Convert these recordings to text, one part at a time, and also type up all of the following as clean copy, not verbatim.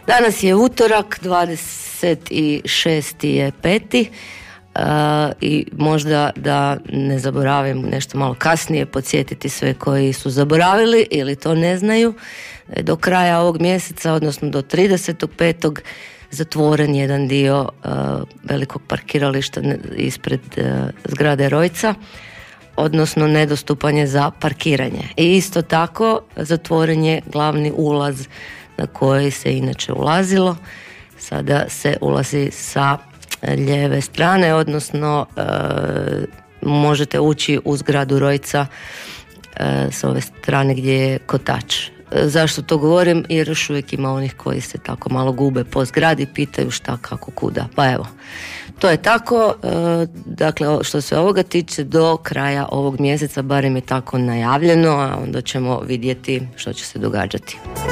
Danas je utorak, 26. je 5. I možda da ne zaboravim nešto malo kasnije, podsjetiti sve koji su zaboravili ili to ne znaju. Do kraja ovog mjeseca, odnosno do 30.5. zatvoren jedan dio velikog parkirališta ispred zgrade Rojca, odnosno nedostupan je za parkiranje. I isto tako zatvoren je glavni ulaz na koji se inače ulazilo. Sada se ulazi sa lijeve strane, odnosno možete ući u zgradu Rojca s ove strane gdje je kotač. Zašto to govorim? Jer još uvijek ima onih koji se tako malo gube po zgradi, pitaju šta, kako, kuda. Pa evo, to je tako. Dakle, što se ovoga tiče, do kraja ovog mjeseca, barem je tako najavljeno, a onda ćemo vidjeti što će se događati.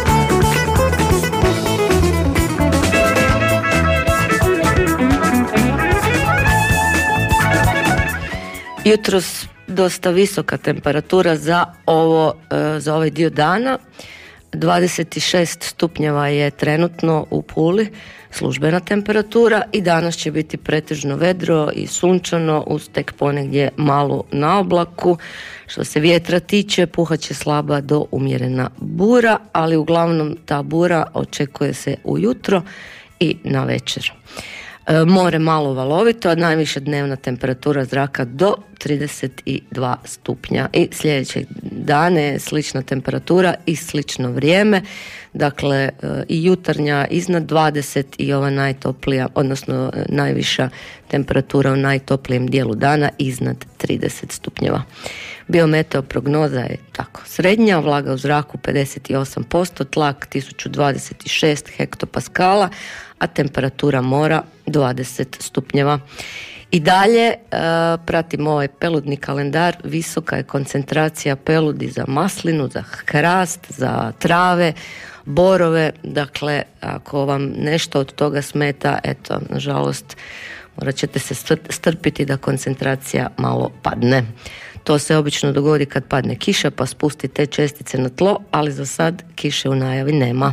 Jutros dosta visoka temperatura za ovaj dio dana. 26 stupnjeva je trenutno u Puli službena temperatura i danas će biti pretežno vedro i sunčano uz tek ponegdje malo na oblaku. Što se vjetra tiče, puhat će slaba do umjerena bura, ali uglavnom ta bura očekuje se ujutro i na večer. More malo valovito, a najviša dnevna temperatura zraka do 32 stupnja. I sljedećeg dana je slična temperatura i slično vrijeme. Dakle, i jutarnja iznad 20 i ova najtoplija, odnosno najviša temperatura u najtoplijem dijelu dana iznad 30 stupnjeva. Biometeo prognoza je tako srednja, vlaga u zraku 58%, tlak 1026 hektopaskala, a temperatura mora 20 stupnjeva. I dalje pratimo ovaj peludni kalendar, visoka je koncentracija peludi za maslinu, za hrast, za trave, borove. Dakle, ako vam nešto od toga smeta, eto, nažalost, morat ćete se strpiti da koncentracija malo padne. To se obično dogodi kad padne kiša pa spusti te čestice na tlo, ali za sad kiše u najavi nema.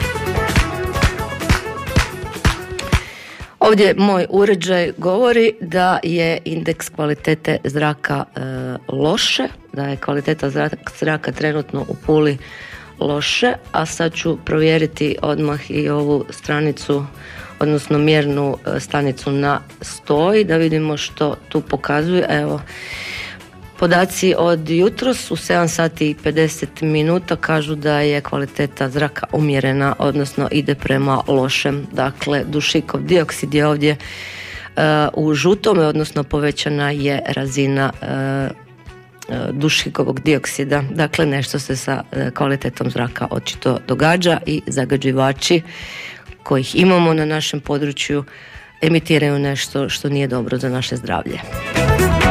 Ovdje moj uređaj govori da je indeks kvalitete zraka loše, da je kvaliteta zraka trenutno u Puli loše, a sad ću provjeriti odmah i ovu stranicu, odnosno mjernu stanicu na stoji, da vidimo što tu pokazuje. Evo, podaci od jutros u 7 sati i 50 minuta kažu da je kvaliteta zraka umjerena, odnosno ide prema lošem. Dakle, dušikov dioksid je ovdje u žutome, odnosno povećana je razina dušikovog dioksida. Dakle, nešto se sa kvalitetom zraka očito događa i zagađivači kojih imamo na našem području emitiraju nešto što nije dobro za naše zdravlje.